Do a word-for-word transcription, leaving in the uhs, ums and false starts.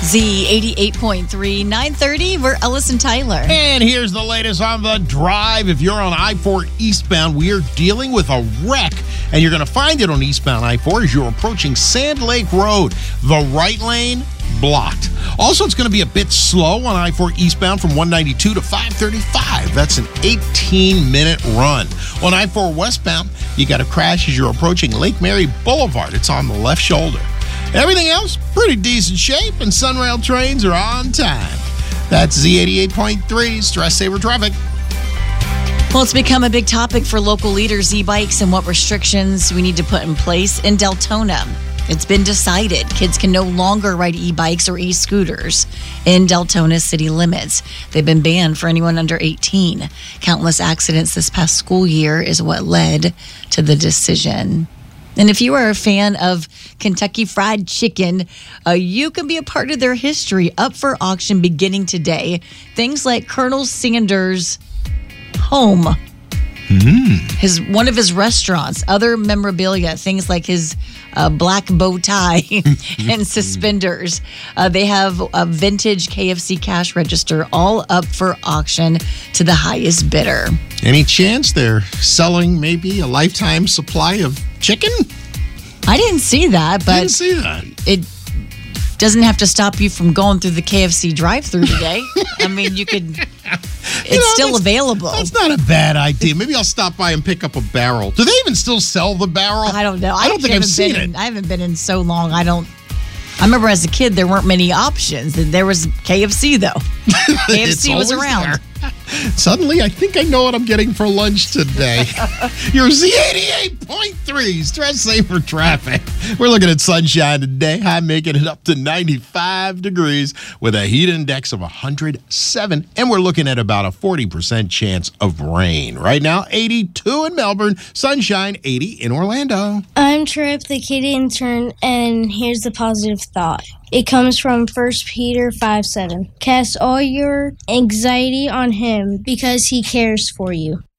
Z eighty-eight point three, nine thirty. We're Ellis and Tyler. And here's the latest on the drive. If you're on I four eastbound, we are dealing with a wreck. And you're going to find it on eastbound I four as you're approaching Sand Lake Road. The right lane blocked. Also, it's going to be a bit slow on I four eastbound from one ninety-two to five thirty-five. That's an eighteen-minute run. On I four westbound, you got a crash as you're approaching Lake Mary Boulevard. It's on the left shoulder. Everything else, pretty decent shape, and Sunrail trains are on time. That's Z eighty-eight point three, Stress Saver Traffic. Well, it's become a big topic for local leaders, e-bikes, and what restrictions we need to put in place in Deltona. It's been decided kids can no longer ride e-bikes or e-scooters in Deltona city limits. They've been banned for anyone under eighteen. Countless accidents this past school year is what led to the decision. And if you are a fan of Kentucky Fried Chicken, uh, you can be a part of their history up for auction beginning today. Things like Colonel Sanders' home, mm. his one of his restaurants, other memorabilia, things like his uh, black bow tie and suspenders. Uh, they have a vintage K F C cash register all up for auction to the highest bidder. Any chance they're selling maybe a lifetime supply of chicken? I didn't see that, but I didn't see that. It doesn't have to stop you from going through the K F C drive-thru today. I mean, you could. It's you know, that's, still available. That's not a bad idea. Maybe I'll stop by and pick up a barrel. Do they even still sell the barrel? I don't know. I don't I think I've seen in, it. I haven't been in so long. I don't. I remember as a kid there weren't many options. There was K F C though. K F C was around. There. Suddenly, I think I know what I'm getting for lunch today. Your Z eighty-eight point three Stress Saver Traffic. We're looking at sunshine today. High making it up to ninety-five degrees with a heat index of one hundred seven. And we're looking at about a forty percent chance of rain. Right now, eighty-two in Melbourne. Sunshine, eighty in Orlando. I'm Trip, the kid intern, and here's the positive thought. It comes from First Peter five seven. Cast all your anxiety on him because he cares for you.